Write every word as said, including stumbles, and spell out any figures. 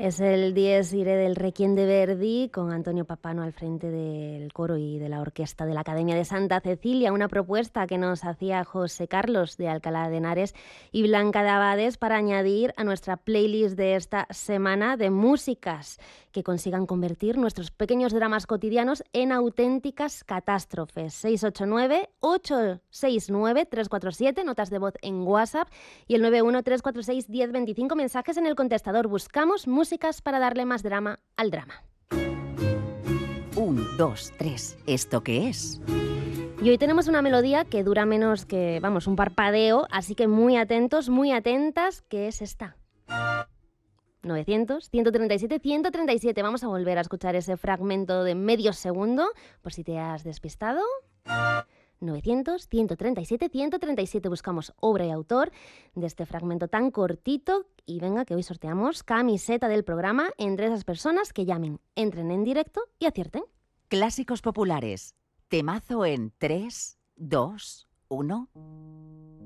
Es el Dies Irae del Requiem de Verdi, con Antonio Papano al frente del coro y de la orquesta de la Academia de Santa Cecilia, una propuesta que nos hacía José Carlos de Alcalá de Henares y Blanca de Abades para añadir a nuestra playlist de esta semana de músicas que consigan convertir nuestros pequeños dramas cotidianos en auténticas catástrofes. seis ocho nueve, ocho seis nueve, tres cuatro siete, notas de voz en WhatsApp, y el nueve uno tres cuatro seis, uno cero dos cinco, mensajes en el contestador. Buscamos músicas para darle más drama al drama. Un, dos, tres. ¿Esto qué es? Y hoy tenemos una melodía que dura menos que, vamos, un parpadeo, así que muy atentos, muy atentas, que es esta. novecientos, ciento treinta y siete, ciento treinta y siete. Vamos a volver a escuchar ese fragmento de medio segundo, por si te has despistado. novecientos, ciento treinta y siete, ciento treinta y siete. Buscamos obra y autor de este fragmento tan cortito. Y venga, que hoy sorteamos camiseta del programa entre esas personas que llamen, entren en directo y acierten. Clásicos populares. Temazo en tres, dos, uno.